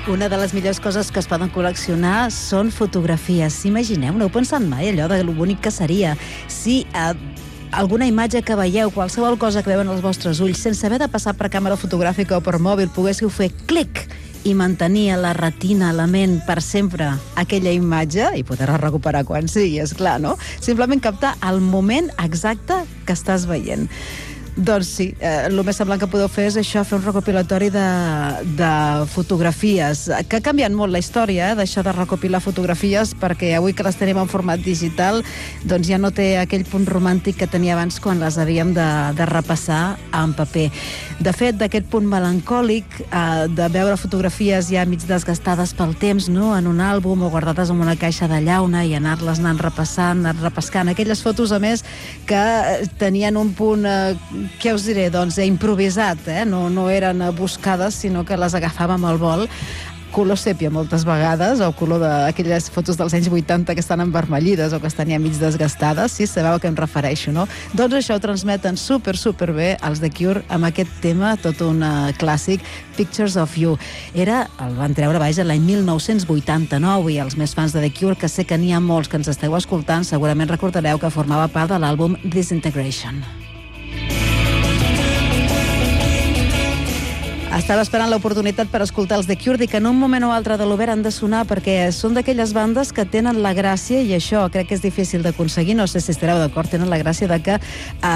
Una de les millors coses que es poden col·leccionar són fotografies. Imagineu, no heu pensat mai allò de lo bonic que seria si alguna imatge que veieu, qualsevol cosa que veuen els vostres ulls, sense haver de passar per càmera fotogràfica o per mòbil, poguéssiu fer clic i mantenir a la retina, a la ment, per sempre aquella imatge i poder-la recuperar quan sigui, esclar, no? Simplement captar el moment exacte que estàs veient. Doncs sí, el més semblant que podeu fer és això, fer un recopilatori de fotografies, que ha canviat molt la història, d'això de recopilar fotografies, perquè avui que les tenim en format digital, doncs ja no té aquell punt romàntic que tenia abans quan les havíem de repassar en paper. De fet, d'aquest punt melancòlic, de veure fotografies ja mig desgastades pel temps, no?, en un àlbum o guardades en una caixa de llauna i anar-les repassant, anar repescant. Aquelles fotos, a més, que tenien un punt... què us diré? Doncs improvisat, no eren buscades, sinó que les agafàvem al vol. Color sèpia moltes vegades, o color d'aquelles fotos dels anys 80 que estan envermellides o que estan ja mig desgastades, si sabeu a què em refereixo, no? Doncs això ho transmeten super bé els The Cure amb aquest tema, tot un clàssic, Pictures of You. El van treure, l'any 1989, i els més fans de The Cure, que sé que n'hi ha molts que ens esteu escoltant, segurament recordareu que formava part de l'àlbum Disintegration. Estava esperant l'oportunitat per escoltar els The Cure, dic que en un moment o altre de l'Obert han de sonar, perquè són d'aquelles bandes que tenen la gràcia, i això crec que és difícil d'aconseguir, no sé si estareu d'acord, tenen la gràcia de que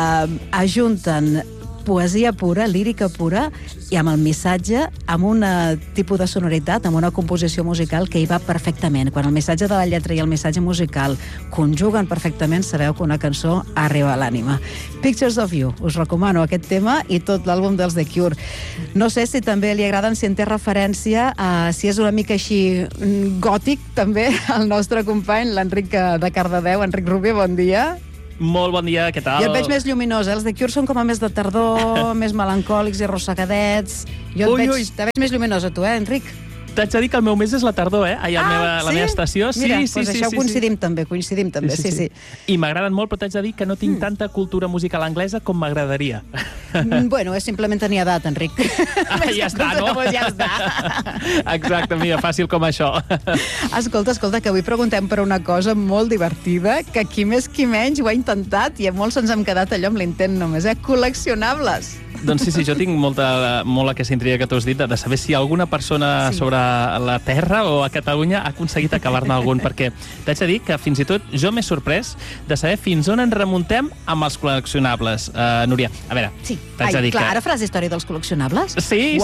ajunten poesia pura, lírica pura, i amb el missatge, amb un tipus de sonoritat, amb una composició musical que hi va perfectament. Quan el missatge de la lletra i el missatge musical conjuguen perfectament, sabeu que una cançó arriba a l'ànima. Pictures of You, us recomano aquest tema i tot l'àlbum dels The Cure. No sé si també li agraden, si en té referència, si és una mica així gòtic, també, el nostre company, l'Enric de Cardedeu. Enric Rubio, bon dia. Molt bon dia, què tal? Jo et veig més lluminós, Els The Cure són com a més de tardor, més melancòlics i arrossegadets. Jo te veig més lluminós a tu, Enric? T'haig de dir que el meu mes és la tardor, la meva estació. Mira, doncs això coincidim també, sí. I m'agraden molt, però t'haig de dir que no tinc tanta cultura musical anglesa com m'agradaria. Bueno, és simplement tenir edat, Enric. Ja està, no? Ja està. Exacte, mira, fàcil com això. Escolta, que avui preguntem per una cosa molt divertida, que qui més qui menys ho ha intentat, i a molts ens hem quedat allò amb l'intent només, col·leccionables. Doncs sí, jo tinc molt aquesta intriga que tu has dit de saber si alguna persona sobre la Terra o a Catalunya ha aconseguit acabar-ne algun, perquè t'haig de dir que fins i tot jo m'he sorprès de saber fins on ens remuntem amb els col·leccionables. Núria, a veure, t'haig de dir que... Ara faràs història dels col·leccionables? Sí.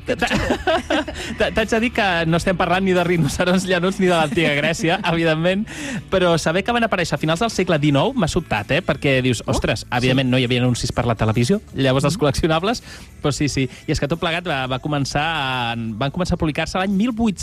T'haig de dir que no estem parlant ni de rinoceronts llanuts ni de l'antiga Grècia, evidentment, però saber que van aparèixer a finals del segle XIX m'ha sobtat, perquè dius, ostres, evidentment no hi havia anuncis per la televisió, llavors els col·leccionables, però sí. I és que tot plegat van començar a publicar-se l'any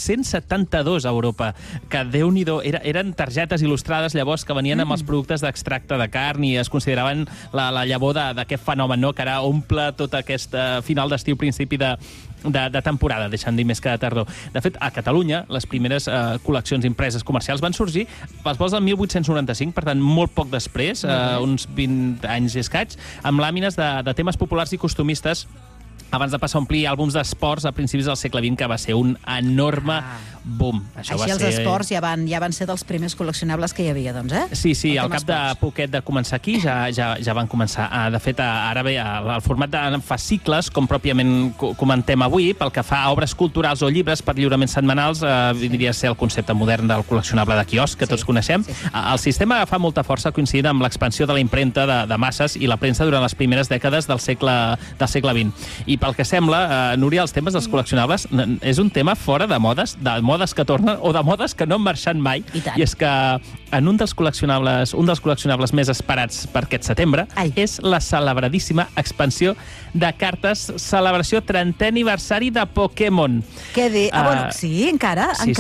1872 a Europa, que Déu-n'hi-do, eren targetes il·lustrades llavors que venien amb els productes d'extracte de carn i es consideraven la llavor d'aquest fenomen, no?, que ara omple tot aquest final d'estiu, principi de temporada, deixant dir més que de tardor. De fet, a Catalunya, les primeres col·leccions impreses comercials van sorgir pels vols del 1895, per tant, molt poc després, uns 20 anys i escaig, amb làmines de temes populars i costumistes, abans de passar a omplir àlbums d'esports a principis del segle XX, que va ser un enorme boom. Així els esports ja van ser dels primers col·leccionables que hi havia, doncs, Sí, al cap de poquet de començar aquí ja van començar. De fet, ara bé, el format de fascicles, com pròpiament comentem avui, pel que fa a obres culturals o llibres per lliuraments setmanals, diria ser el concepte modern del col·leccionable de quiosc, que tots coneixem. El sistema agafa molta força coincidint amb l'expansió de la impremta de masses i la premsa durant les primeres dècades del segle XX. I pel que sembla, Núria, els temes dels col·leccionables és un tema fora de modes que tornen o de modes que no han marxat mai. I és que en un dels col·leccionables més esperats per aquest setembre és la celebradíssima expansió de cartes celebració 30è aniversari de Pokémon. Què dir? Sí, encara? Sí.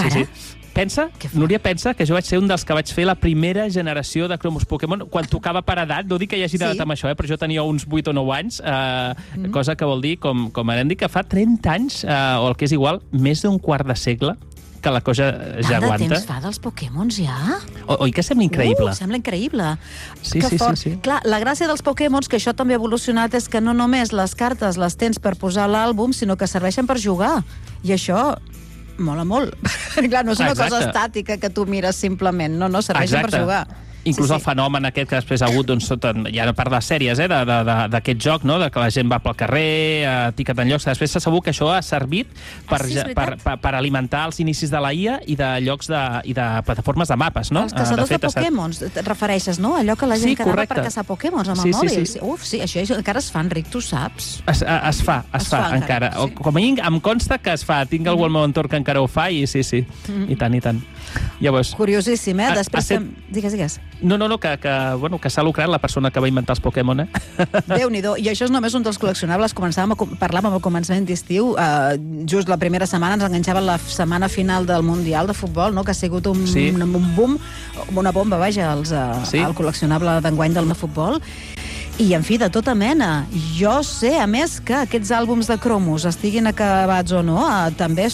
Núria pensa que jo vaig ser un dels que vaig fer la primera generació de cromos Pokémon quan tocava per edat. No dic que hi hagi edat amb això, però jo tenia uns 8 o 9 anys, cosa que vol dir, com hem dit, que fa 30 anys, o el que és igual, més d'un quart de segle, que la cosa ja aguanta. Tant de temps fa dels Pokémons, ja? Oi que sembla increïble? Sembla increïble. Sí. Clar, la gràcia dels Pokémons, que això també ha evolucionat, és que no només les cartes les tens per posar a l'àlbum, sinó que serveixen per jugar. I això mola molt. Clar, no és una cosa estàtica que tu mires simplement, no, serveixen per jugar. Inclús el fenomen aquest que després ha hagut, doncs, ja no part de les sèries, d'aquest joc, no?, de que la gent va pel carrer, tiquet en llocs, que després s'ha sabut que això ha servit per alimentar els inicis de la IA i de llocs i de plataformes de mapes, no? Els caçadors de Pokémons, et refereixes, no? Allò que la gent quedava per caçar Pokémons amb el mòbil. Uf, sí, això encara es fa, Enric, tu saps? Es fa encara. Com a mínim em consta que es fa. Tinc algú al meu entorn que encara ho fa i sí, i tant. Llavors, curiosíssim, Després Digues. No, que s'ha lucrat la persona que va inventar els Pokémon, Déu-n'hi-do. I això és només un dels col·leccionables. Parlàvem al començament d'estiu, just la primera setmana ens enganxava la setmana final del Mundial de Futbol, no?, que ha sigut un boom, una bomba, vaja, el col·leccionable d'enguany del futbol. I, en fi, de tota mena. Jo sé, a més, que aquests àlbums de cromos, estiguin acabats o no, també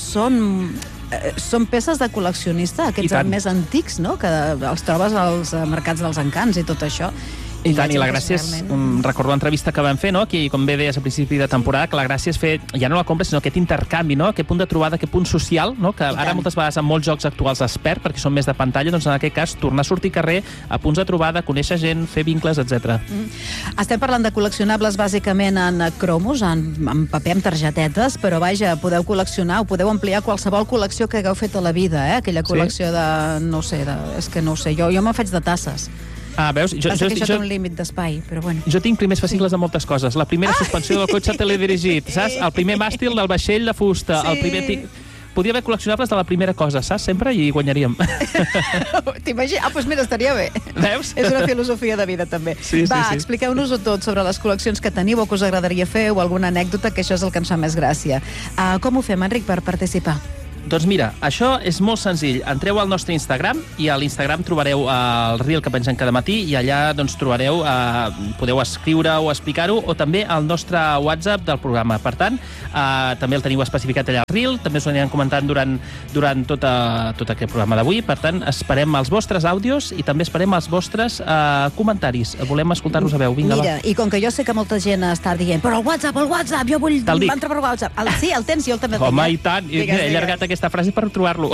són peces de col·leccionista, aquests més antics, no?, que els trobes als mercats dels encants i tot això. I tant, i la gràcia és, recordo l'entrevista que vam fer, no?, aquí, com bé deies a principi de temporada, que la gràcia és fer, ja no la compra, sinó aquest intercanvi, no?, aquest punt de trobada, aquest punt social, no?, que ara moltes vegades en molts jocs actuals es perd, perquè són més de pantalla, doncs en aquest cas tornar a sortir carrer, a punts de trobada, conèixer gent, fer vincles, etc. Estem parlant de col·leccionables bàsicament en cromos, en paper, amb targetetes, però vaja, podeu col·leccionar o podeu ampliar qualsevol col·lecció que hagueu fet a la vida, aquella col·lecció de, no sé, és que no ho sé, jo me'n faig de tasses. Veus? Passa que això té un límit d'espai, però bueno. Jo tinc primers fascicles de moltes coses. La primera suspensió del cotxe teledirigit, saps? El primer màstil del vaixell de fusta, el primer... Podria haver col·leccionables de la primera cosa, saps? Sempre, i guanyaríem. T'imagines? Doncs mira, estaria bé. Veus? És una filosofia de vida, també. Va, expliqueu-nos-ho tot sobre les col·leccions que teniu o que us agradaria fer o alguna anècdota, que això és el que ens fa més gràcia. Com ho fem, Enric, per participar? Doncs mira, això és molt senzill. Entreu al nostre Instagram i a l'Instagram trobareu el reel que pengem cada matí i allà doncs trobareu, podeu escriure o explicar-ho, o també el nostre WhatsApp del programa. Per tant, també el teniu especificat allà al reel, també us ho anirem comentant durant tot aquest programa d'avui. Per tant, esperem els vostres àudios i també esperem els vostres comentaris. Volem escoltar-vos a veu. Vinga, mira, i com que jo sé que molta gent està dient però el WhatsApp, jo vull entrar per WhatsApp. Sí, el tens, jo el també el tinc. Home, i tant. He allargat aquesta frase per trobar-lo.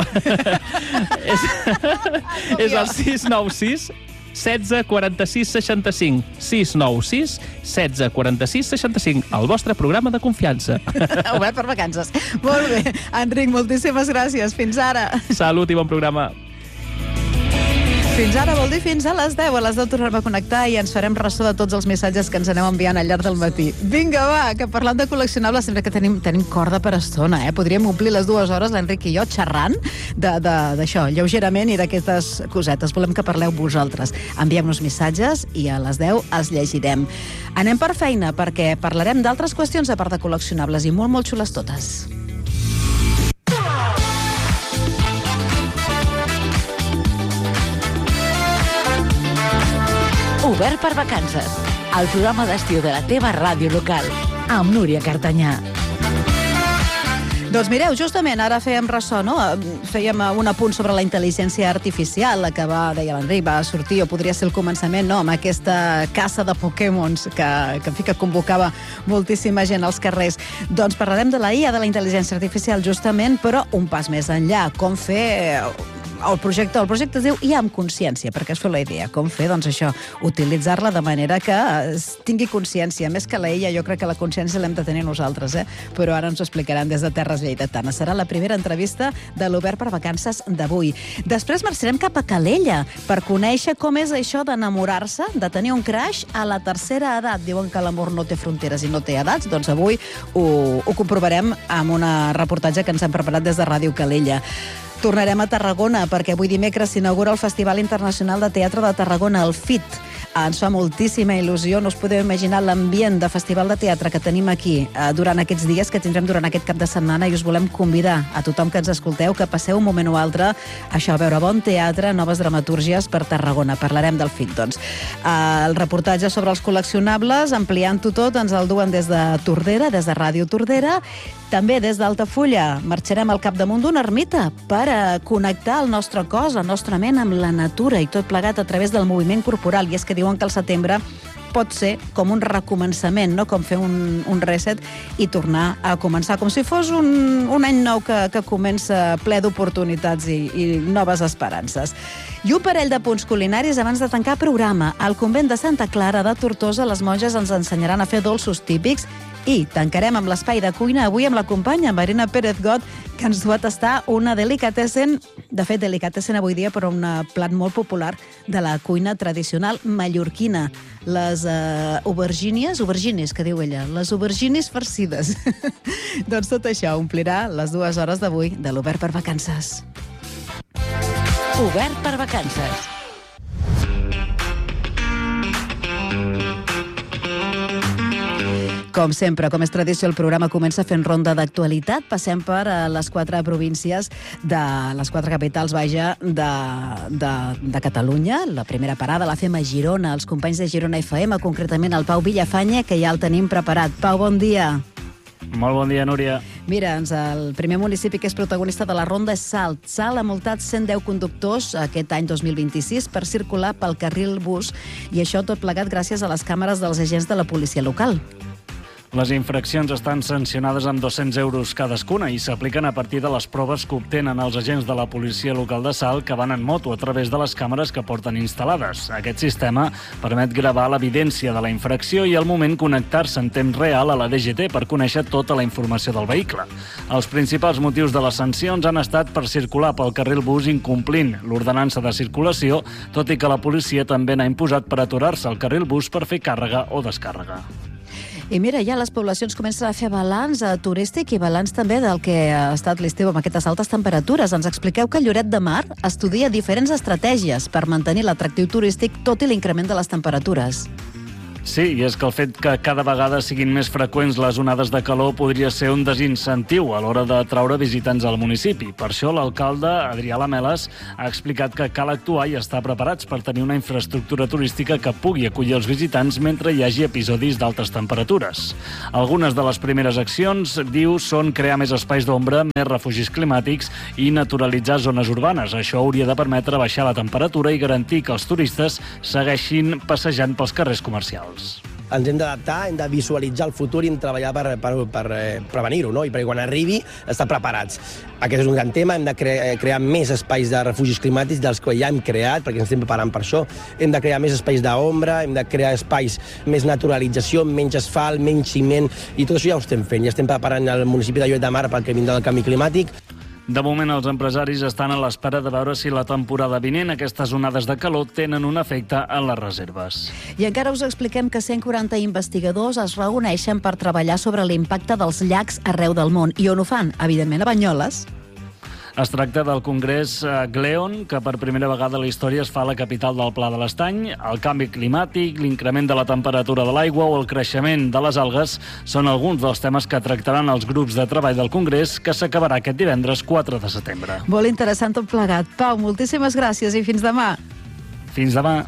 És el 696 16 46 65. 696 16 46 65. El vostre programa de confiança. Obert per vacances. Molt bé. Enric, moltíssimes gràcies. Fins ara. Salut i bon programa. Fins ara vol dir fins a les 10. A les 10 tornarem a connectar i ens farem ressò de tots els missatges que ens aneu enviant al llarg del matí. Vinga, va, que parlant de col·leccionables sempre que tenim corda per estona, Podríem omplir les 2 hores, l'Enric i jo, xerrant d'això, lleugerament, i d'aquestes cosetes. Volem que parleu vosaltres. Enviem-nos missatges i a les 10 els llegirem. Anem per feina, perquè parlarem d'altres qüestions a part de col·leccionables i molt, molt xules totes. Obert per vacances, el programa d'estiu de la teva ràdio local, amb Núria Cartanyà. Doncs mireu, justament ara fèiem ressò, no? Fèiem un apunt sobre la intel·ligència artificial, la que deia l'Enric, va sortir, o podria ser el començament, no?, amb aquesta caça de Pokémons que convocava moltíssima gent als carrers. Doncs parlarem de la IA, de la intel·ligència artificial, justament, però un pas més enllà. Com fer... El projecte es diu IA amb consciència, perquè es fa la idea. Com fer, doncs això, utilitzar-la de manera que tingui consciència. Més que la IA, jo crec que la consciència l'hem de tenir nosaltres, però ara ens ho explicaran des de Terres Lleidatanes. Serà la primera entrevista de l'Obert per Vacances d'avui. Després marxarem cap a Calella per conèixer com és això d'enamorar-se, de tenir un crush a la tercera edat. Diuen que l'amor no té fronteres i no té edats, doncs avui ho comprovarem amb un reportatge que ens hem preparat des de Ràdio Calella. Tornarem a Tarragona, perquè avui dimecres s'inaugura el Festival Internacional de Teatre de Tarragona, el FIT. Ens fa moltíssima il·lusió, no us podeu imaginar l'ambient de festival de teatre que tenim aquí durant aquests dies, que tindrem durant aquest cap de setmana, i us volem convidar a tothom que ens escolteu que passeu un moment o altre això, a veure bon teatre, noves dramatúrgies per Tarragona. Parlarem del FIT, doncs. El reportatge sobre els col·leccionables, ampliant-ho tot, ens el duen des de Tordera, des de Ràdio Tordera. També des d'Altafulla marxarem al capdamunt d'una ermita per connectar el nostre cos, la nostra ment amb la natura, i tot plegat a través del moviment corporal. I és que diuen que al setembre pot ser com un recomençament, no? Com fer un reset i tornar a començar, com si fos un any nou que comença ple d'oportunitats i noves esperances. I un parell de punts culinaris abans de tancar programa. Al convent de Santa Clara de Tortosa, les monges ens ensenyaran a fer dolços típics i tancarem amb l'espai de cuina avui amb la companya Marina Pérez Got, que ens du a tastar una delicatessen, de fet delicatessen avui dia, però un plat molt popular de la cuina tradicional mallorquina. Les aubergines, que diu ella, les aubergines farcides. Doncs tot això omplirà les 2 hores d'avui de l'Obert per Vacances. Obert per Vacances. Com sempre, com és tradició, el programa comença fent ronda d'actualitat. Passem per les 4 províncies, de les 4 capitals, de Catalunya. La primera parada la fem a Girona, els companys de Girona FM, concretament el Pau Villafanya, que ja el tenim preparat. Pau, bon dia. Molt bon dia, Núria. Mira, el primer municipi que és protagonista de la ronda és Salt. Salt ha multat 110 conductors aquest any 2026 per circular pel carril bus, i això tot plegat gràcies a les càmeres dels agents de la policia local. Les infraccions estan sancionades amb 200 euros cadascuna i s'apliquen a partir de les proves que obtenen els agents de la policia local de Salt que van en moto a través de les càmeres que porten instal·lades. Aquest sistema permet gravar l'evidència de la infracció i al moment connectar-se en temps real a la DGT per conèixer tota la informació del vehicle. Els principals motius de les sancions han estat per circular pel carril bus incomplint l'ordenança de circulació, tot i que la policia també n'ha imposat per aturar-se al carril bus per fer càrrega o descàrrega. I mira, ja les poblacions comencen a fer balanç turístic i balanç també del que ha estat l'estiu amb aquestes altes temperatures. Ens expliqueu que Lloret de Mar estudia diferents estratègies per mantenir l'atractiu turístic tot i l'increment de les temperatures. Sí, i és que el fet que cada vegada siguin més freqüents les onades de calor podria ser un desincentiu a l'hora d'atraure visitants al municipi. Per això l'alcalde, Adrià Lameles, ha explicat que cal actuar i estar preparats per tenir una infraestructura turística que pugui acollir els visitants mentre hi hagi episodis d'altes temperatures. Algunes de les primeres accions, diu, són crear més espais d'ombra, més refugis climàtics i naturalitzar zones urbanes. Això hauria de permetre baixar la temperatura i garantir que els turistes segueixin passejant pels carrers comercials. Ens hem d'adaptar, hem de visualitzar el futur i hem de treballar per prevenir-ho, no? I perquè quan arribi estar preparats. Aquest és un gran tema, hem de crear més espais de refugis climàtics dels que ja hem creat, perquè ens estem preparant per això. Hem de crear més espais d'ombra, hem de crear espais més naturalització, menys asfalt, menys ciment, i tot això ja ho estem fent. Ja estem preparant el municipi de Lloret de Mar pel que vindrà del canvi climàtic. De moment, els empresaris estan a l'espera de veure si la temporada vinent aquestes onades de calor tenen un efecte en les reserves. I encara us expliquem que 140 investigadors es reuneixen per treballar sobre l'impacte dels llacs arreu del món. I on ho fan? Evidentment a Banyoles. Es tracta del Congrés GLEON, que per primera vegada a la història es fa a la capital del Pla de l'Estany. El canvi climàtic, l'increment de la temperatura de l'aigua o el creixement de les algues són alguns dels temes que tractaran els grups de treball del Congrés, que s'acabarà aquest divendres 4 de setembre. Molt interessant tot plegat. Pau, moltíssimes gràcies i fins demà. Fins demà.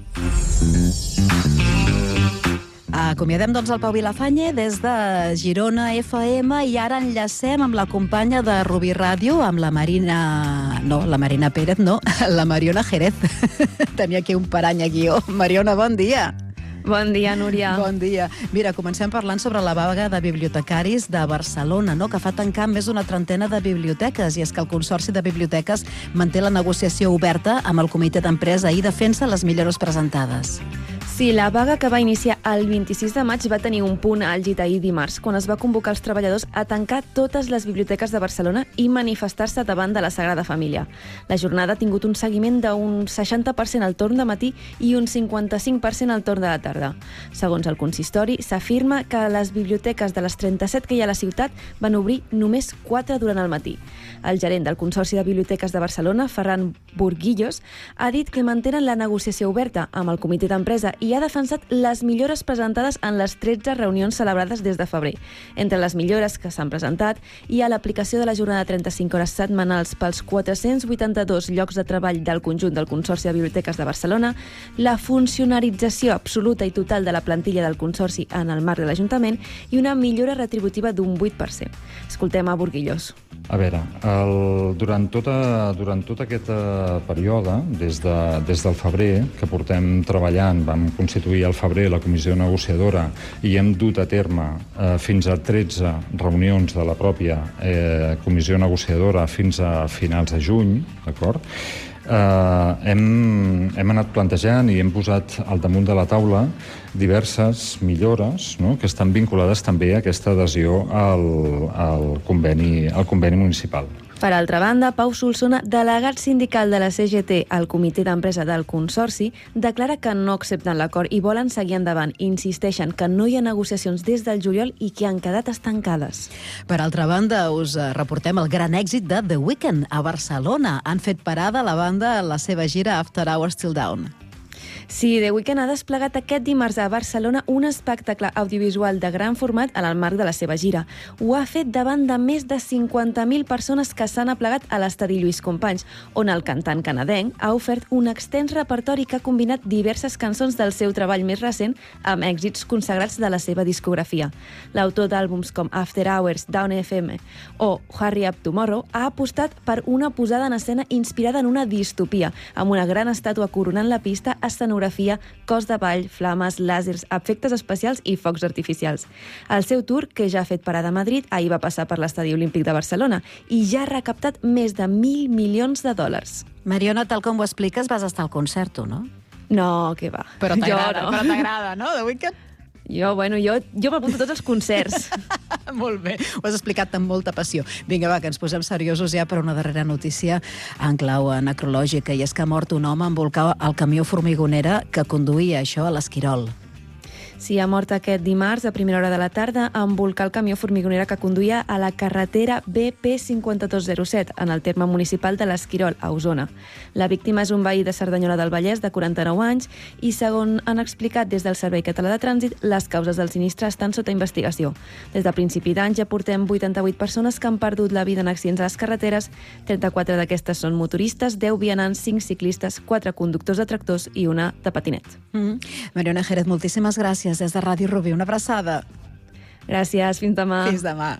Acomiadem, doncs, el Pau Vilafanya des de Girona FM i ara enllacem amb la companya de Rubí Ràdio, amb la Marina... No, la Marina Pérez, no, la Mariona Jerez. Tenia aquí un parany a guió. Mariona, bon dia. Bon dia, Núria. Bon dia. Mira, comencem parlant sobre la vaga de bibliotecaris de Barcelona, no? Que fa tancar més d'una trentena de biblioteques, i és que el Consorci de Biblioteques manté la negociació oberta amb el comitè d'empresa i defensa les millores presentades. Sí, la vaga que va iniciar el 26 de maig va tenir un punt àlgid ahir dimarts, quan es va convocar els treballadors a tancar totes les biblioteques de Barcelona i manifestar-se davant de la Sagrada Família. La jornada ha tingut un seguiment d'un 60% al torn de matí i un 55% al torn de la tarda. Segons el consistori, s'afirma que les biblioteques de les 37 que hi ha a la ciutat van obrir només 4 durant el matí. El gerent del Consorci de Biblioteques de Barcelona, Ferran Burguillos, ha dit que mantenen la negociació oberta amb el comitè d'empresa i ha defensat les millores presentades en les 13 reunions celebrades des de febrer. Entre les millores que s'han presentat hi ha l'aplicació de la jornada de 35 hores setmanals pels 482 llocs de treball del conjunt del Consorci de Biblioteques de Barcelona, la funcionarització absoluta i total de la plantilla del Consorci en el marc de l'Ajuntament i una millora retributiva d'un 8%. Escoltem a Burguillos. A veure, durant tot aquest període, des del febrer, que portem treballant, vam constituir al febrer la comissió negociadora i hem dut a terme fins a 13 reunions de la pròpia comissió negociadora fins a finals de juny, d'acord? Hem anat plantejant i hem posat al damunt de la taula diverses millores, no?, que estan vinculades també a aquesta adhesió al conveni municipal. Per altra banda, Pau Solsona, delegat sindical de la CGT al comitè d'empresa del Consorci, declara que no accepten l'acord i volen seguir endavant. Insisteixen que no hi ha negociacions des del juliol i que han quedat estancades. Per altra banda, us reportem el gran èxit de The Weeknd a Barcelona. Han fet parada la banda a la seva gira After Hours Till Dawn. Sí, The Weeknd ha desplegat aquest dimarts a Barcelona un espectacle audiovisual de gran format en el marc de la seva gira. Ho ha fet davant de més de 50.000 persones que s'han aplegat a l'estadi Lluís Companys, on el cantant canadenc ha ofert un extens repertori que ha combinat diverses cançons del seu treball més recent amb èxits consagrats de la seva discografia. L'autor d'àlbums com After Hours, Down FM o Hurry Up Tomorrow ha apostat per una posada en escena inspirada en una distopia, amb una gran estàtua coronant la pista, escenografia, cos de ball, flames, làsers, efectes especials i focs artificials. El seu tour, que ja ha fet parada a Madrid, ahir va passar per l'Estadi Olímpic de Barcelona i ja ha recaptat més de 1.000 milions de dòlars. Mariona, tal com ho expliques, vas estar al concert, tu, no? No, què va. Però t'agrada, no. però t'agrada, no, The Weeknd? Jo m'apunto a tots els concerts. Molt bé, ho has explicat amb molta passió. Vinga, va, que ens posem seriosos ja per una darrera notícia en clau necrològica, i és que ha mort un home en volcar el camió formigonera que conduïa això a l'Esquirol. Sí, ha mort aquest dimarts a primera hora de la tarda en volcar el camió formigonera que conduïa a la carretera BP5207 en el terme municipal de l'Esquirol, a Osona. La víctima és un veí de Cerdanyola del Vallès de 49 anys i, segons han explicat des del Servei Català de Trànsit, les causes del sinistre estan sota investigació. Des de principi d'any ja portem 88 persones que han perdut la vida en accidents a les carreteres, 34 d'aquestes són motoristes, 10 vianants, 5 ciclistes, 4 conductors de tractors i una de patinet. Mariona Jerez, moltíssimes gràcies des de Ràdio Rubí. Una abraçada. Gràcies, fins demà. Fins demà.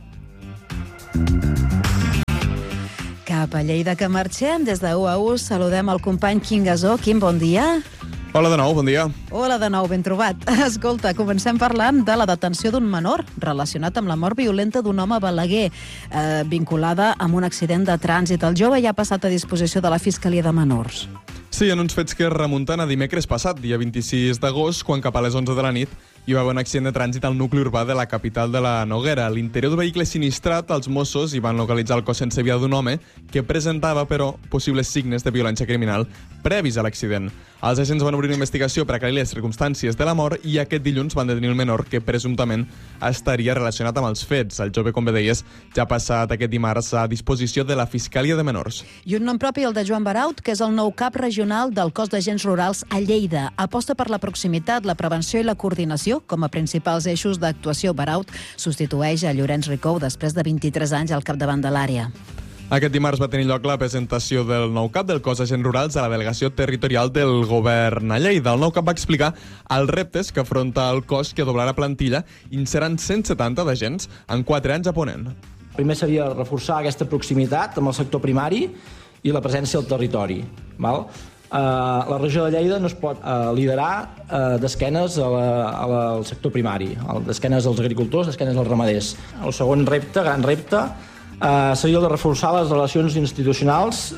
Cap a Lleida que marxem. Des de 1 a 1 saludem el company Quim Gasó. Quim, bon dia. Hola de nou, bon dia. Hola de nou, ben trobat. Escolta, comencem parlant de la detenció d'un menor relacionat amb la mort violenta d'un home a Balaguer, vinculada amb un accident de trànsit. El jove ja ha passat a disposició de la Fiscalia de Menors. Sí, en uns fets que es remunten a dimecres passat, dia 26 d'agost, quan cap a les 11 de la nit hi va haver un accident de trànsit al nucli urbà de la capital de la Noguera. A l'interior del vehicle sinistrat, els Mossos hi van localitzar el cos sense vida d'un home que presentava, però, possibles signes de violència criminal previs a l'accident. Els agents van obrir una investigació per aclarir les circumstàncies de la mort i aquest dilluns van detenir el menor que presumptament estaria relacionat amb els fets. El jove, com bé deies, ja ha passat aquest dimarts a disposició de la Fiscalia de Menors. I un nom propi, el de Joan Baraut, que és el nou cap regional del cos d'agents rurals a Lleida. Aposta per la proximitat, la prevenció i la coordinació com a principals eixos d'actuació. Baraut substitueix a Llorenç Ricou després de 23 anys al capdavant de l'àrea. Aquest dimarts va tenir lloc la presentació del nou cap del cos d'agents rurals a la delegació territorial del govern a Lleida. El nou cap va explicar els reptes que afronta el cos, que doblarà plantilla i seran 170 d'agents en 4 anys a Ponent. Primer seria reforçar aquesta proximitat amb el sector primari i la presència al territori. Val? La regió de Lleida no es pot liderar d'esquenes al sector primari, d'esquenes als agricultors, d'esquenes als ramaders. El segon repte, gran repte, seria el de reforçar les relacions institucionals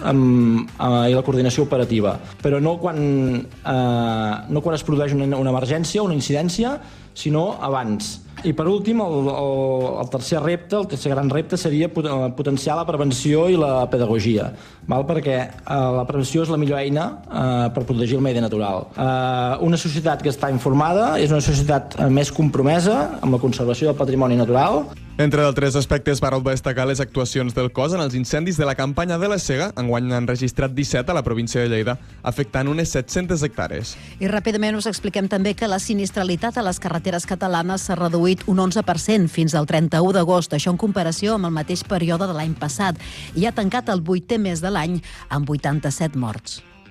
i la coordinació operativa, però no quan es produeix una emergència, una incidència, sinó abans. I per últim, el tercer repte, el tercer gran repte seria potenciar la prevenció i la pedagogia, perquè la prevenció és la millor eina per protegir el medi natural. Una societat que està informada és una societat més compromesa amb la conservació del patrimoni natural. Entre d'altres aspectes, Baraut va destacar les actuacions del cos en els incendis de la campanya de la Sega. Enguany han registrat 17 a la província de Lleida, afectant unes 700 hectàrees. I ràpidament us expliquem també que la sinistralitat a les carreteres catalanes s'ha reduït un 11% fins al 31 d'agost, això en comparació amb el mateix període de l'any passat, i ha tancat el 8è mes de l'any amb 87 morts.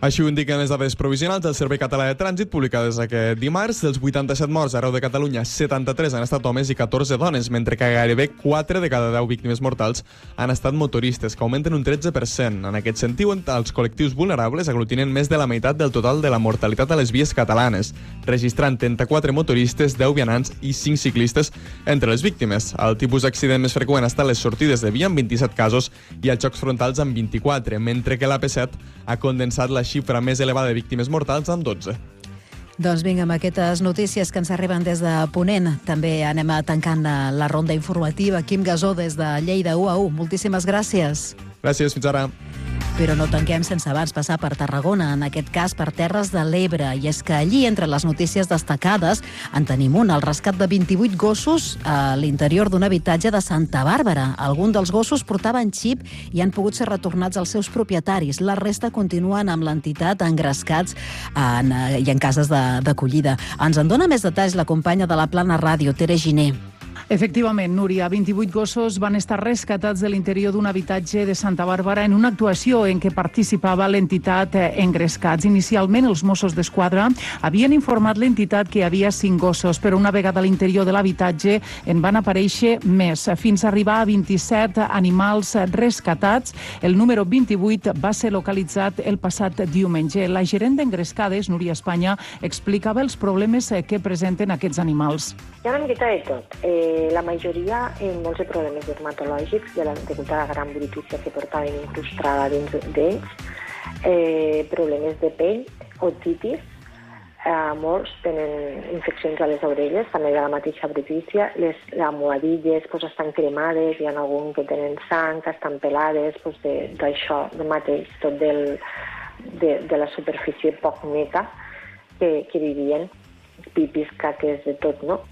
Així ho indiquen les dades provisionals del Servei Català de Trànsit publicades aquest dimarts. Dels 87 morts arreu de Catalunya, 73 han estat homes i 14 dones, mentre que gairebé 4 de cada 10 víctimes mortals han estat motoristes, que augmenten un 13%. En aquest sentit, els col·lectius vulnerables aglutinen més de la meitat del total de la mortalitat a les vies catalanes, registrant 34 motoristes, 10 vianants i 5 ciclistes entre les víctimes. El tipus d'accident més freqüent ha estat les sortides de via, amb 27 casos, i els xocs frontals, amb 24, mentre que l'AP7 ha condensat la xifra més elevada de víctimes mortals amb 12. Doncs vinga, amb aquestes notícies que ens arriben des de Ponent, també anem tancant la ronda informativa. Quim Gasó, des de Lleida 1-1. Moltíssimes gràcies. Gràcies, fins ara. Però no tanquem sense abans passar per Tarragona, en aquest cas per Terres de l'Ebre. I és que allí, entre les notícies destacades, en tenim una, el rescat de 28 gossos a l'interior d'un habitatge de Santa Bàrbara. Alguns dels gossos portaven xip i han pogut ser retornats als seus propietaris. La resta continuen amb l'entitat engrescats i en cases d'acollida. Ens en dona més detalls la companya de la Plana Ràdio, Tere Giner. Efectivament, Núria, 28 gossos van estar rescatats de l'interior d'un habitatge de Santa Bàrbara en una actuació en què participava l'entitat Engrescats. Inicialment, els Mossos d'Esquadra havien informat l'entitat que hi havia 5 gossos, però una vegada a l'interior de l'habitatge en van aparèixer més, fins a arribar a 27 animals rescatats. El número 28 va ser localitzat el passat diumenge. La gerent d'Engrescades, Núria Espanya, explicava els problemes que presenten aquests animals. Hi ha una miqueta de tot. La majoria, molts de problemes dermatològics degut a la gran brutícia que portaven incrustada dins d'ells, problemes de pell, otitis, molts tenen infeccions a les orelles, també de la mateixa brutícia, les almohadilles estan cremades, hi ha algun que tenen sang, que estan pelades, d'això de mateix, tot de la superfície poc neta que vivien, pipis, caques, de tot, no?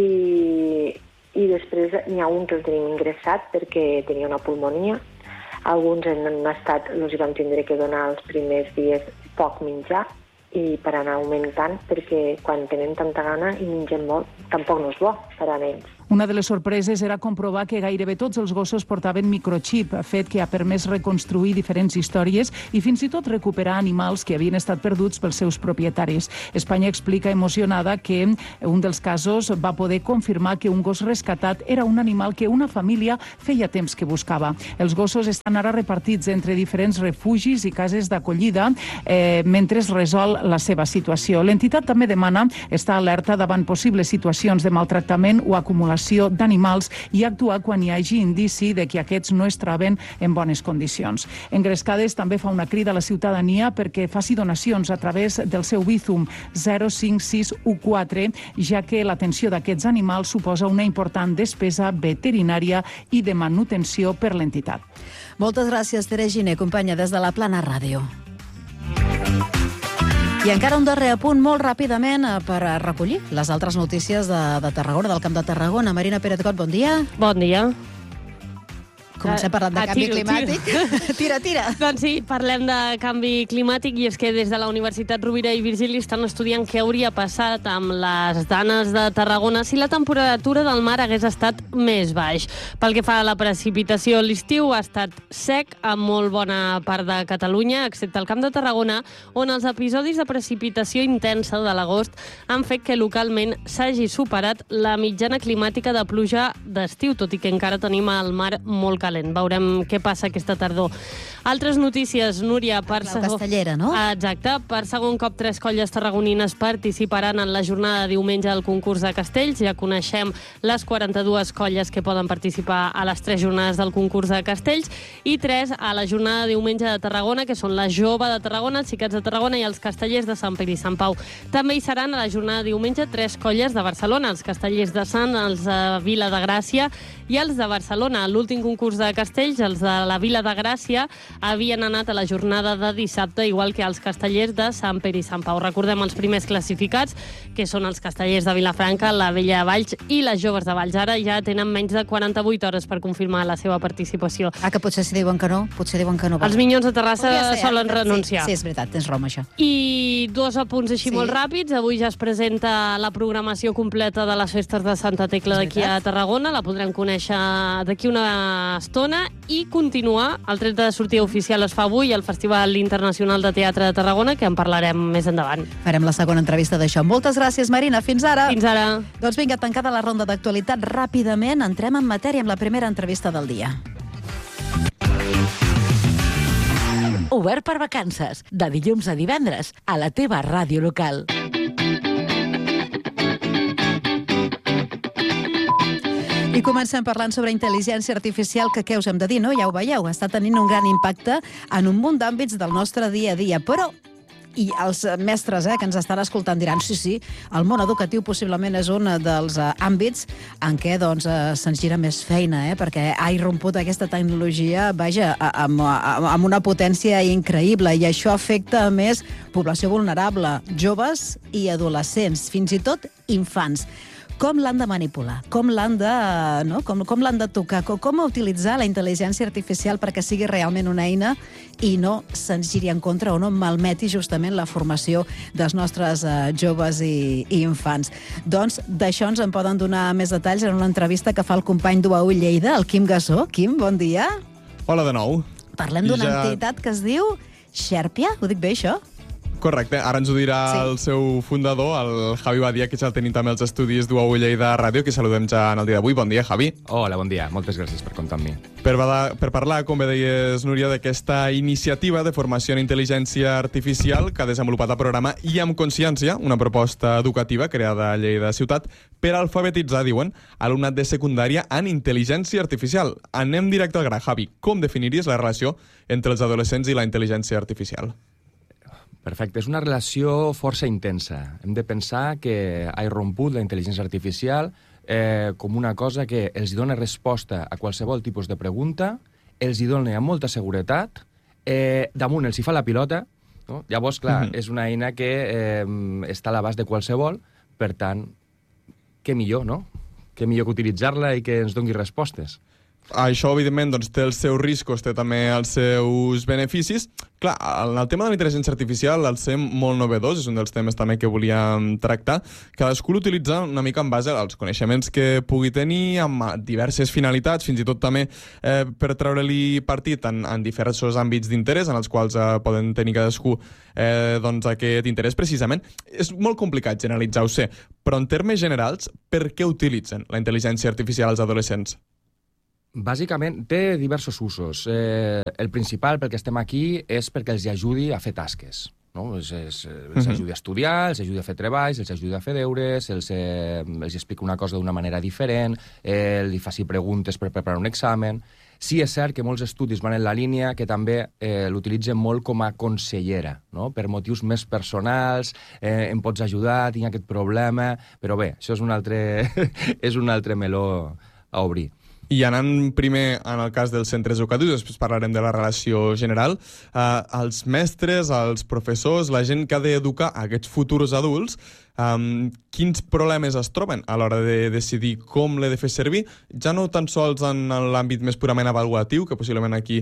I després n'hi ha un que el tenim ingressat perquè tenia una pulmonia. Alguns els hi vam tindre que donar els primers dies poc menjar i per anar augmentant, perquè quan tenen tanta gana i mengen molt, tampoc no és bo per a ells. Una de les sorpreses era comprovar que gairebé tots els gossos portaven microxip, fet que ha permès reconstruir diferents històries i fins i tot recuperar animals que havien estat perduts pels seus propietaris. Espanya explica emocionada que un dels casos va poder confirmar que un gos rescatat era un animal que una família feia temps que buscava. Els gossos estan ara repartits entre diferents refugis i cases d'acollida mentre es resol la seva situació. L'entitat també demana estar alerta davant possibles situacions de maltractament o acumulació d'animals i actuar quan hi hagi indici de que aquests no es troben en bones condicions. Engrescades també fa una crida a la ciutadania perquè faci donacions a través del seu Bizum 05614, ja que l'atenció d'aquests animals suposa una important despesa veterinària i de manutenció per l'entitat. Moltes gràcies, Tere Giner, companya des de la Plana Ràdio. I encara un darrer apunt molt ràpidament per recollir les altres notícies de Tarragona, del Camp de Tarragona. Marina Pérez-Got, bon dia. Bon dia. Comencem parlant de canvi climàtic. Tira. Doncs sí, parlem de canvi climàtic i és que des de la Universitat Rovira i Virgili estan estudiant què hauria passat amb les danes de Tarragona si la temperatura del mar hagués estat més baix. Pel que fa a la precipitació, l'estiu ha estat sec a molt bona part de Catalunya, excepte el Camp de Tarragona, on els episodis de precipitació intensa de l'agost han fet que localment s'hagi superat la mitjana climàtica de pluja d'estiu, tot i que encara tenim el mar molt calent. Veurem què passa aquesta tardor. Altres notícies, Núria, per Castellera, no? Exacte. Per segon cop, 3 colles tarragonines participaran en la jornada de diumenge al concurs de castells. Ja coneixem les 42 colles que poden participar a les 3 jornades del concurs de castells i 3 a la jornada de diumenge de Tarragona, que són la Jove de Tarragona, els Xiquets de Tarragona i els Castellers de Sant Pere i Sant Pau. També hi seran a la jornada de diumenge 3 colles de Barcelona, els Castellers de Sant, els de Vila de Gràcia i els de Barcelona. L'últim concurs de castells, els de la Vila de Gràcia, havien anat a la jornada de dissabte, igual que els Castellers de Sant Pere i Sant Pau. Recordem els primers classificats, que són els Castellers de Vilafranca, la Vella de Valls i les Joves de Valls. Ara ja tenen menys de 48 hores per confirmar la seva participació. Que potser si diuen que no, Els Minyons de Terrassa solen renunciar. Sí, és veritat, tens raó amb això. I 2 apunts així molt ràpids. Avui ja es presenta la programació completa de les festes de Santa Tecla d'aquí a Tarragona. La podrem conèixer conèixer d'aquí una estona i continuar. El tret de sortida oficial es fa avui al Festival Internacional de Teatre de Tarragona, que en parlarem més endavant. Farem la segona entrevista d'això. Moltes gràcies, Marina. Fins ara. Fins ara. Doncs vinga, tancada la ronda d'actualitat, ràpidament entrem en matèria amb la primera entrevista del dia. Obert per vacances, de dilluns a divendres, a la teva ràdio local. I comencem parlant sobre intel·ligència artificial, que què us hem de dir, no? Ja ho veieu, està tenint un gran impacte en un munt d'àmbits del nostre dia a dia, però i els mestres que ens estan escoltant diran sí, el món educatiu possiblement és un dels àmbits en què se'ns gira més feina, perquè ha irromput aquesta tecnologia, vaja, amb una potència increïble, i això afecta a més població vulnerable, joves i adolescents, fins i tot infants. Com l'han de manipular? Com l'han de tocar? Com utilitzar la intel·ligència artificial perquè sigui realment una eina i no se'ns giri en contra o no malmeti justament la formació dels nostres joves i infants? Doncs d'això ens en poden donar més detalls en una entrevista que fa el company d'UAU Lleida, el Quim Gassó. Quim, bon dia. Hola de nou. Parlem d'una entitat que es diu Xèrpia, ho dic bé, això? Correcte, ara ens ho dirà el seu fundador, el Javi Badia, que ja el tenim també als estudis d'UAU Lleida Ràdio, que saludem ja en el dia d'avui. Bon dia, Javi. Hola, bon dia. Moltes gràcies per comptar amb mi. Per parlar, com bé deies, Núria, d'aquesta iniciativa de formació en intel·ligència artificial que ha desenvolupat el programa I amb Consciència, una proposta educativa creada a Lleida Ciutat per alfabetitzar, diuen, alumnat de secundària en intel·ligència artificial. Anem directe al gra, Javi. Com definiries la relació entre els adolescents i la intel·ligència artificial? Perfecte, és una relació força intensa. Hem de pensar que ha irromput la intel·ligència artificial com una cosa que els dona resposta a qualsevol tipus de pregunta, els dona amb molta seguretat, damunt els hi fa la pilota, no? Llavors, clar, és una eina que està a l'abast de qualsevol, per tant, què millor, no? Què millor que utilitzar-la i que ens doni respostes. Això, evidentment, té els seus riscos, té també els seus beneficis. Clar, en el tema de la intel·ligència artificial, al ser molt novedós, és un dels temes també que volíem tractar, cadascú l'utilitza una mica en base als coneixements que pugui tenir, amb diverses finalitats, fins i tot també per treure-li partit en diversos àmbits d'interès, en els quals poden tenir cadascú aquest interès precisament. És molt complicat generalitzar, ho sé, però en termes generals, per què utilitzen la intel·ligència artificial als adolescents? Bàsicament, té diversos usos. El principal, pel que estem aquí, és perquè els ajudi a fer tasques. No? Els ajudi a estudiar, els ajudi a fer treballs, els ajudi a fer deures, els explica una cosa d'una manera diferent, li faci preguntes per preparar un examen. Sí, és cert que molts estudis van en la línia que també l'utilitzen molt com a consellera, no? Per motius més personals, em pots ajudar, tinc aquest problema... Però bé, això és un altre meló a obrir. I anant primer en el cas dels centres educatius, després parlarem de la relació general, els mestres, els professors, la gent que ha d'educar aquests futurs adults, quins problemes es troben a l'hora de decidir com l'he de fer servir, ja no tan sols en l'àmbit més purament avaluatiu, que possiblement aquí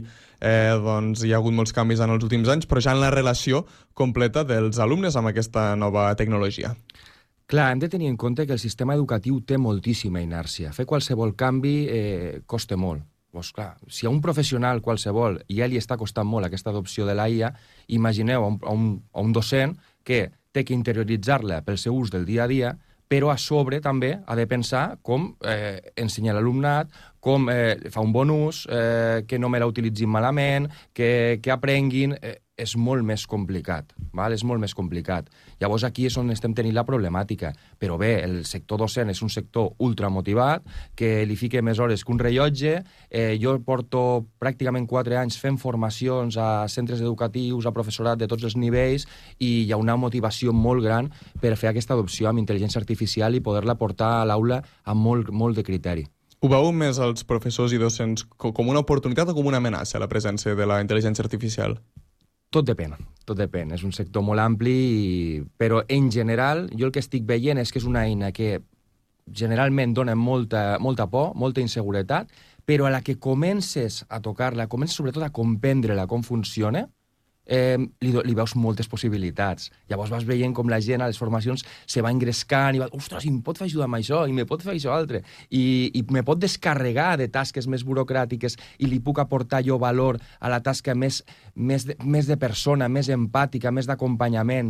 hi ha hagut molts canvis en els últims anys, però ja en la relació completa dels alumnes amb aquesta nova tecnologia. Clar, hem de tenir en compte que el sistema educatiu té moltíssima inèrcia. Fer qualsevol canvi costa molt. Doncs clar, si a un professional qualsevol ja li està costant molt aquesta adopció de la IA, imagineu a un docent que té que interioritzar-la pel seu ús del dia a dia, però a sobre també ha de pensar com ensenyar l'alumnat, com fa un bon ús, que no me la utilitzin malament, que aprenguin... És molt més complicat, val? És molt més complicat. Llavors aquí és on estem tenint la problemàtica. Però bé, el sector docent és un sector ultramotivat, que li fica més hores que un rellotge. Jo porto pràcticament 4 anys fent formacions a centres educatius, a professorat de tots els nivells, i hi ha una motivació molt gran per fer aquesta adopció amb intel·ligència artificial i poder-la portar a l'aula amb molt de criteri. Ho veu més els professors i docents com una oportunitat o com una amenaça, la presència de la intel·ligència artificial? Tot depèn. És un sector molt ampli, però en general jo el que estic veient és que és una eina que generalment dona molta por, molta inseguretat, però a la que comences a tocar-la, comences sobretot a comprendre-la com funciona, li veus moltes possibilitats. Llavors vas veient com la gent a les formacions se va engrescant i va, ostres, i em pot fer ajudar amb això, i me pot fer això altre, i me pot descarregar de tasques més burocràtiques i li puc aportar jo valor a la tasca més de persona, més empàtica, més d'acompanyament.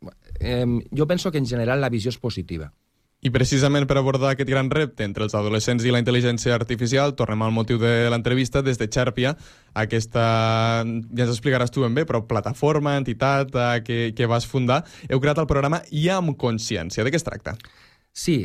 Jo penso que en general la visió és positiva. I precisament per abordar aquest gran repte entre els adolescents i la intel·ligència artificial, tornem al motiu de l'entrevista, des de Xerpia, aquesta, ja ens explicaràs tu ben bé, però plataforma, entitat que vas fundar, heu creat el programa I amb consciència. De què es tracta? Sí,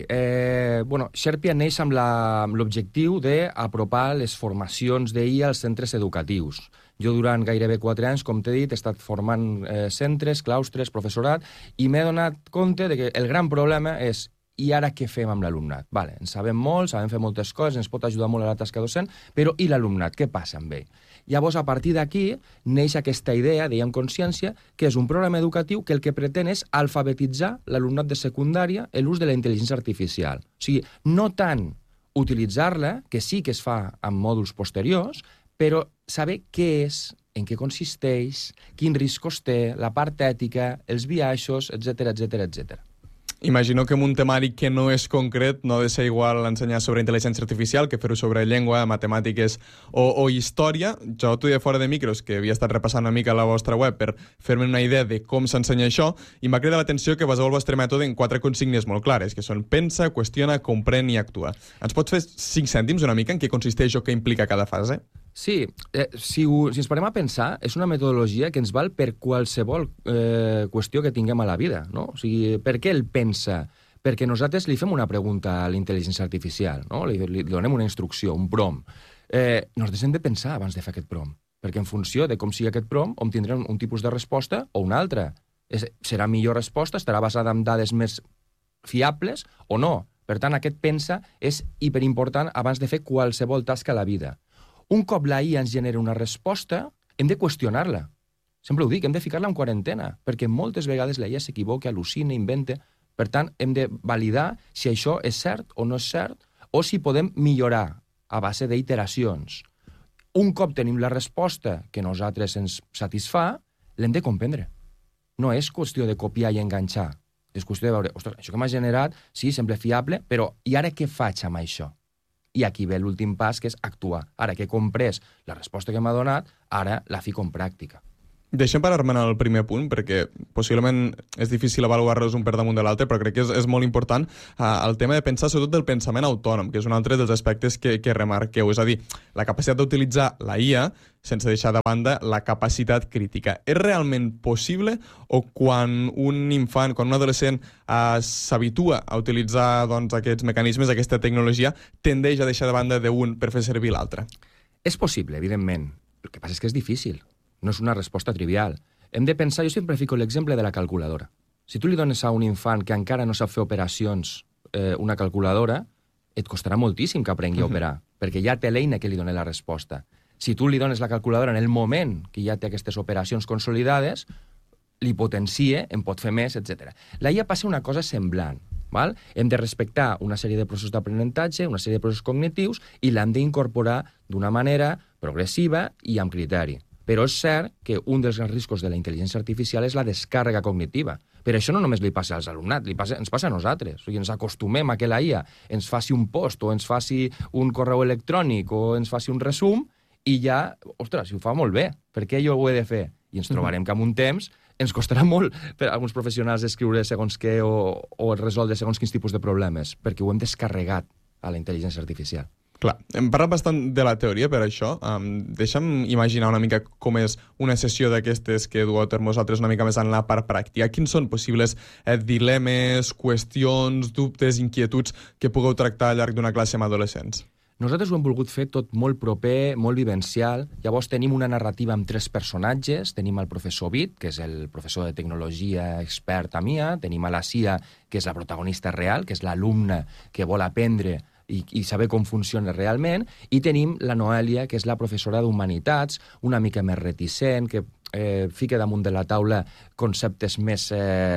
Xerpia neix amb l'objectiu d'apropar les formacions d'IA als centres educatius. Jo durant gairebé 4 anys, com t'he dit, he estat formant centres, claustres, professorat, i m'he donat compte de que el gran problema és i ara què fem amb l'alumnat? Vale, en sabem molt, sabem fer moltes coses, ens pot ajudar molt a la tasca docent, però i l'alumnat? Què passa amb ell? Llavors, a partir d'aquí, neix aquesta idea, dèiem consciència, que és un programa educatiu que el que pretén és alfabetitzar l'alumnat de secundària en l'ús de la intel·ligència artificial. O sigui, no tant utilitzar-la, que sí que es fa amb mòduls posteriors, però saber què és, en què consisteix, quins riscos té, la part ètica, els biaixos, etc etc etc. Imagino que en un temari que no és concret no ha de ser igual ensenyar sobre intel·ligència artificial que fer-ho sobre llengua, matemàtiques o història. Jo t'ho deia fora de micros, que havia estat repassant una mica la vostra web per fer-me una idea de com s'ensenya això, i m'ha cridat l'atenció que baseu el vostre mètode en 4 consignes molt clares, que són pensa, qüestiona, comprèn i actua. Ens pots fer 5 cèntims una mica en què consisteix o què implica cada fase? Sí, si ens parem a pensar, és una metodologia que ens val per qualsevol qüestió que tinguem a la vida, no? O sigui, per què el pensa? Perquè nosaltres li fem una pregunta a l'intel·ligència artificial, no? Li donem una instrucció, un prompt. Nosaltres hem de pensar abans de fer aquest prompt, perquè en funció de com sigui aquest prompt, obtindrem un tipus de resposta o una altra. Serà millor resposta, estarà basada en dades més fiables o no. Per tant, aquest pensa és hiperimportant abans de fer qualsevol tasca a la vida. Un cop la IA ens genera una resposta, hem de qüestionar-la. Sempre ho dic, hem de ficar-la en quarantena, perquè moltes vegades la IA s'equivoca, al·lucina, inventa. Per tant, hem de validar si això és cert o no és cert, o si podem millorar a base d'iteracions. Un cop tenim la resposta que a nosaltres ens satisfà, l'hem de comprendre. No és qüestió de copiar i enganxar. És qüestió de veure, ostres, això que m'ha generat, sí, sembla fiable, però i ara què faig amb això? I aquí ve l'últim pas, que és actuar. Ara que he comprès la resposta que m'ha donat, ara la fico en pràctica. Deixem parar-me en el primer punt, perquè possiblement és difícil avaluar-los un per damunt de l'altre, però crec que és molt important el tema de pensar, sobretot del pensament autònom, que és un altre dels aspectes que remarqueu. És a dir, la capacitat d'utilitzar la IA sense deixar de banda la capacitat crítica. És realment possible, o quan un infant, quan un adolescent s'habitua a utilitzar aquests mecanismes, aquesta tecnologia, tendeix a deixar de banda d'un per fer servir l'altre? És possible, evidentment. El que passa és que és difícil. No és una resposta trivial. Hem de pensar, jo sempre fico l'exemple de la calculadora. Si tu li dones a un infant que encara no sap fer operacions una calculadora, et costarà moltíssim que aprengui a operar, perquè ja té l'eina que li dona la resposta. Si tu li dones la calculadora en el moment que ja té aquestes operacions consolidades, li potencia, en pot fer més, etc. La IA passa una cosa semblant. Val? Hem de respectar una sèrie de processos d'aprenentatge, una sèrie de processos cognitius, i l'hem d'incorporar d'una manera progressiva i amb criteri. Però és cert que un dels grans riscos de la intel·ligència artificial és la descàrrega cognitiva. Per això no només li passa als alumnats, ens passa a nosaltres. O sigui, ens acostumem a que la IA ens faci un post o ens faci un correu electrònic o ens faci un resum i ja, ostres, si ho fa molt bé, per què jo ho he de fer? I ens trobarem que en un temps ens costarà molt per a alguns professionals escriure segons què o resoldre segons quins tipus de problemes, perquè ho hem descarregat a la intel·ligència artificial. Clar, hem parlat bastant de la teoria per això. Deixa'm imaginar una mica com és una sessió d'aquestes que dueu a terme vosaltres una mica més en la part pràctica. Quins són possibles dilemes, qüestions, dubtes, inquietuds que pugueu tractar al llarg d'una classe amb adolescents? Nosaltres ho hem volgut fer tot molt proper, molt vivencial. Llavors tenim una narrativa amb 3 personatges. Tenim el professor Bit, que és el professor de tecnologia expert a MIA. Tenim a la Cia, que és la protagonista real, que és l'alumne que vol aprendre i saber com funciona realment, i tenim la Noèlia, que és la professora d'Humanitats, una mica més reticent, que fica damunt de la taula conceptes més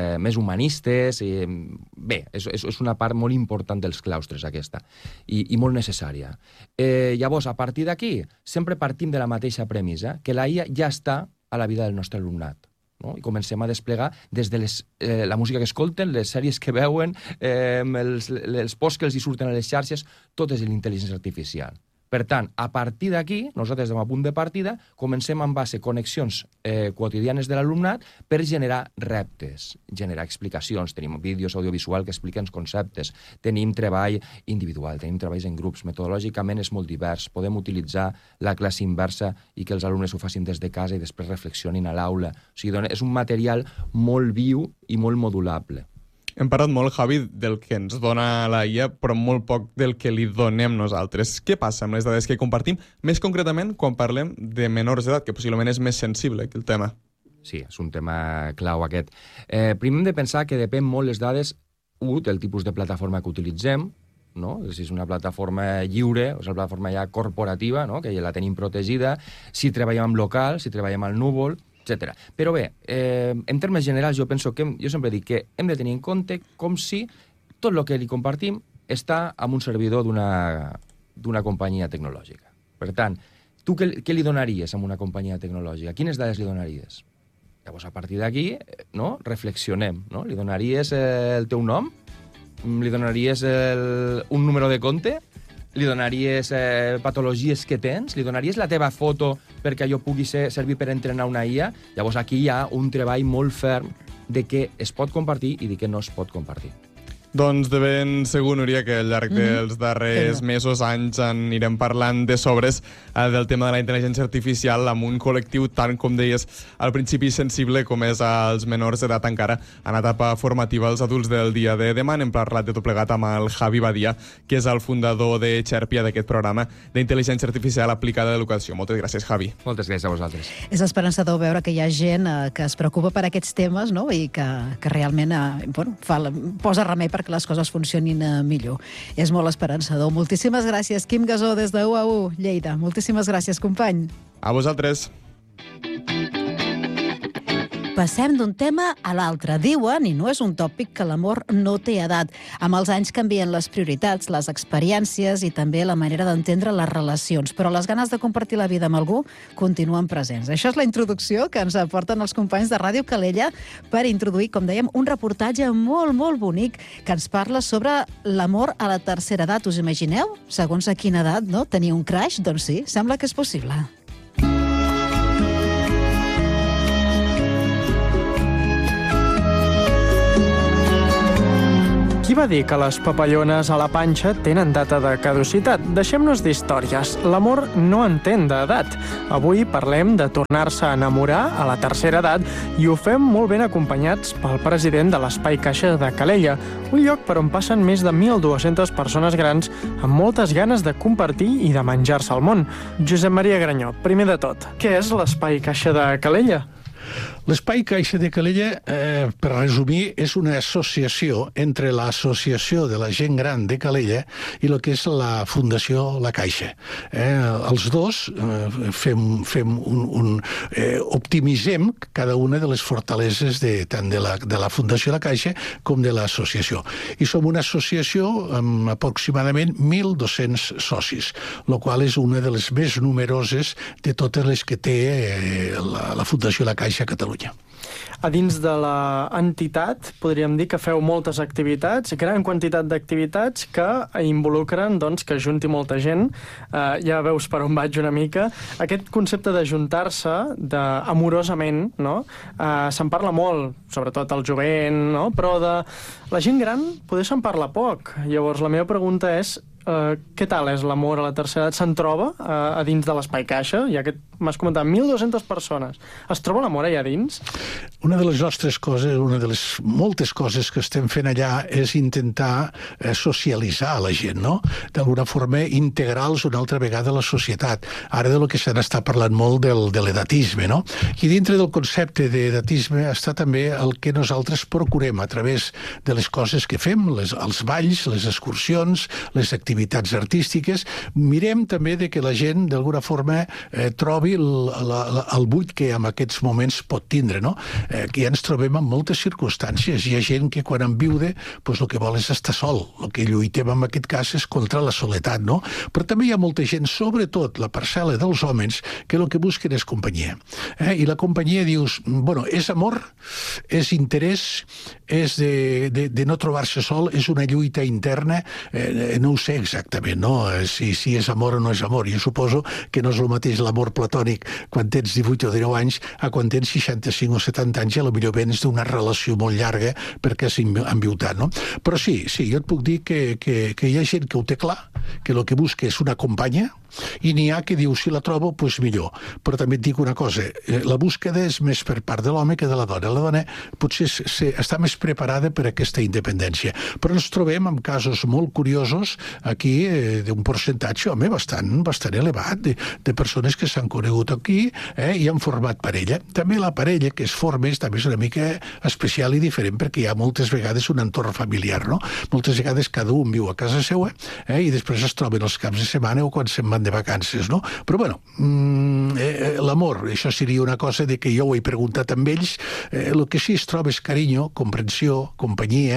humanistes. Bé, és una part molt important dels claustres, aquesta, i molt necessària. Llavors, a partir d'aquí, sempre partim de la mateixa premissa, que la IA ja està a la vida del nostre alumnat. No? I comencem a desplegar des de la música que escolten, les sèries que veuen, els posts que els hi surten a les xarxes, tot és l'intel·ligència artificial. Per tant, a partir d'aquí, nosaltres estem a punt de partida, comencem en base a connexions quotidianes de l'alumnat per generar reptes, generar explicacions. Tenim vídeos audiovisuals que expliquen els conceptes, tenim treball individual, tenim treballs en grups, metodològicament és molt divers, podem utilitzar la classe inversa i que els alumnes ho facin des de casa i després reflexionin a l'aula. O sigui, és un material molt viu i molt modulable. Hem parlat molt, Javi, del que ens dona la IA, però molt poc del que li donem nosaltres. Què passa amb les dades que compartim? Més concretament, quan parlem de menors d'edat, que possiblement és més sensible que el tema. Sí, és un tema clau aquest. Primer hem de pensar que depèn molt les dades, del tipus de plataforma que utilitzem, no? Si és una plataforma lliure, o és una plataforma ja corporativa, no? Que ja la tenim protegida, si treballem amb local, si treballem al núvol, etc. Però bé, en termes generals jo penso que, jo sempre dic que hem de tenir en compte com si tot el que li compartim està en un servidor d'una companyia tecnològica. Per tant, tu què li donaries a una companyia tecnològica? Quines dades li donaries? Llavors, a partir d'aquí, no? Reflexionem. No? Li donaries el teu nom? Li donaries un número de compte? Li donaries patologies que tens? Li donaries la teva foto perquè allò pugui servir per entrenar una IA? Llavors aquí hi ha un treball molt ferm de què es pot compartir i de què no es pot compartir. Doncs de ben segur, Núria, que al llarg dels darrers mesos, anys, anirem parlant de sobres del tema de la intel·ligència artificial amb un col·lectiu tant, com deies, al principi sensible com és als menors d'edat encara en etapa formativa. Els adults del dia de demà hem parlat de tot plegat amb el Javi Badia, que és el fundador de Xerpia, d'aquest programa d'intel·ligència artificial aplicada a l'educació. Moltes gràcies, Javi. Moltes gràcies a vosaltres. És esperançador veure que hi ha gent que es preocupa per aquests temes, no? I que realment posa remei perquè les coses funcionin millor. És molt esperançador. Moltíssimes gràcies, Quim Gasó, des de UAU, Lleida. Moltíssimes gràcies, company. A vosaltres. Passem d'un tema a l'altre. Diuen, i no és un tòpic, que l'amor no té edat. Amb els anys canvien les prioritats, les experiències i també la manera d'entendre les relacions. Però les ganes de compartir la vida amb algú continuen presents. Això és la introducció que ens aporten els companys de Ràdio Calella per introduir, com dèiem, un reportatge molt, molt bonic que ens parla sobre l'amor a la tercera edat. Us imagineu? Segons a quina edat, no? Tenir un crush? Doncs sí, sembla que és possible. Qui va dir que les papallones a la panxa tenen data de caducitat? Deixem-nos d'històries. L'amor no entén d'edat. Avui parlem de tornar-se a enamorar a la tercera edat i ho fem molt ben acompanyats pel president de l'Espai Caixa de Calella, un lloc per on passen més de 1.200 persones grans amb moltes ganes de compartir i de menjar-se el món. Josep Maria Granyó, primer de tot, què és l'Espai Caixa de Calella? L'Espai Caixa de Calella, per resumir, és una associació entre l'Associació de la Gent Gran de Calella i el que és la Fundació La Caixa. Els dos optimitzem cada una de les fortaleses tant de la Fundació La Caixa com de l'associació. I som una associació amb aproximadament 1.200 socis, el qual és una de les més numeroses de totes les que té la Fundació La Caixa a Catalunya. A dins de l'entitat podríem dir que feu moltes activitats, gran quantitat d'activitats que involucren que junti molta gent. Ja veus per on vaig una mica. Aquest concepte d'ajuntar-se amorosament, no? Se'n parla molt, sobretot al jovent, no? Però de la gent gran poder se'n parla poc. Llavors la meva pregunta és què tal és l'amor a la tercera edat? Se'n troba a dins de l'Espai Caixa? Ja que m'has comentat 1.200 persones. Es troba l'amor allà dins? Una de les nostres coses, una de les moltes coses que estem fent allà és intentar socialitzar la gent, no? D'alguna forma integrar-los una altra vegada a la societat. Ara de lo que se n'està parlant molt de l'edatisme, no? I dintre del concepte d'edatisme està també el que nosaltres procurem a través de les coses que fem, els balls, les excursions, les activitats artístiques. Mirem també de que la gent d'alguna forma trobi canvi, el buit que en aquests moments pot tindre, no? Que ja ens trobem en moltes circumstàncies. Hi ha gent que quan enviude, el que vol és estar sol. El que lluitem en aquest cas és contra la soledat, no? Però també hi ha molta gent, sobretot la parcel·la dels homes, que el que busquen és companyia. I la companyia, dius, bueno, és amor, és interès, és de no trobar-se sol, és una lluita interna, no ho sé exactament, no? Si és amor o no és amor. Jo suposo que no és el mateix l'amor platònic quan tens 18 o 19 anys a quan tens 65 o 70 anys i potser vens d'una relació molt llarga perquè has enviutat, no? Però sí, jo et puc dir que hi ha gent que ho té clar, que el que busca és una companya, i n'hi ha que diu, si la trobo, doncs millor. Però també et dic una cosa, la búsqueda és més per part de l'home que de la dona. La dona potser està més preparada per a aquesta independència. Però ens trobem amb casos molt curiosos aquí d'un percentatge, home, bastant elevat, de persones que s'han conegut aquí i han format parella. També la parella que es forma també és una mica especial i diferent perquè hi ha moltes vegades un entorn familiar, no? Moltes vegades cada un viu a casa seva i després es troben els caps de setmana o quan se'n van de vacances, no? Però, bueno, l'amor, això seria una cosa de que jo ho he preguntat amb ells, el que sí es troba és carinyo, comprensió, companyia,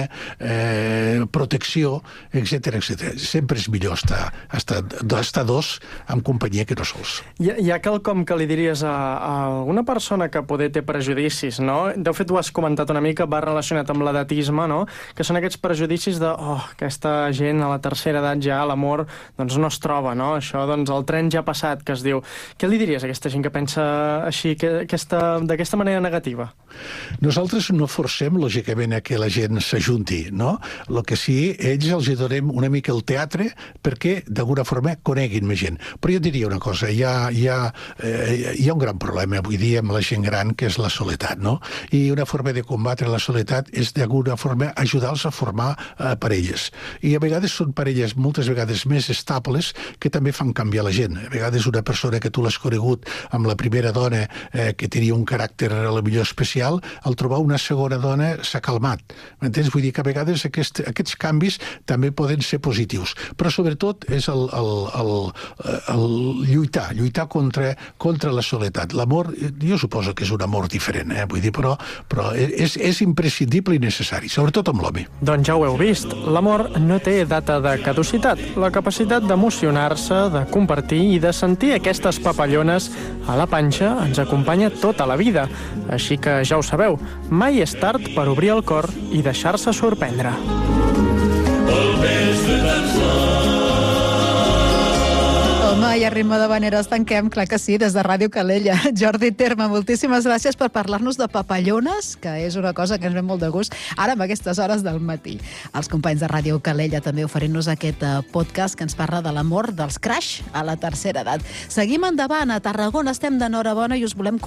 protecció, etc. Sempre és millor estar dos amb companyia que no sols. Hi ha quelcom que li diries a alguna persona que poder té prejudicis, no? De fet, ho has comentat una mica, va relacionat amb l'edatisme, no? Que són aquests prejudicis de, aquesta gent a la tercera edat ja, l'amor, doncs no es troba, no? Això, doncs el tren ja ha passat, que es diu. Què li diries a aquesta gent que pensa així, d'aquesta manera negativa? Nosaltres no forcem, lògicament, que la gent s'ajunti, no? El que sí, ells els donem una mica el teatre perquè, d'alguna forma, coneguin més gent. Però jo diria una cosa, hi ha un gran problema avui dia amb la gent gran, que és la soledat, no? I una forma de combatre la soledat és, d'alguna forma, ajudar-los a formar parelles. I a vegades són parelles, moltes vegades més estables, que també fan canviar la gent. A vegades una persona que tu l'has conegut amb la primera dona que tenia un caràcter a la millor especial, al trobar una segona dona s'ha calmat. M'entens? Vull dir que a vegades aquests canvis també poden ser positius. Però sobretot és el lluitar contra la soledat. L'amor, jo suposo que és un amor diferent, vull dir, però és imprescindible i necessari, sobretot amb l'home. Doncs ja ho heu vist, l'amor no té data de caducitat. La capacitat d'emocionar-se, de compartir i de sentir aquestes papallones a la panxa ens acompanya tota la vida. Així que ja ho sabeu, mai és tard per obrir el cor i deixar-se sorprendre. Home, i a ritme de veneres tanquem, clar que sí, des de Ràdio Calella. Jordi Terme, moltíssimes gràcies per parlar-nos de papallones, que és una cosa que ens ve molt de gust, ara amb aquestes hores del matí. Els companys de Ràdio Calella també oferint-nos aquest podcast que ens parla de l'amor dels crush a la tercera edat. Seguim endavant, a Tarragona estem d'enhorabona i us volem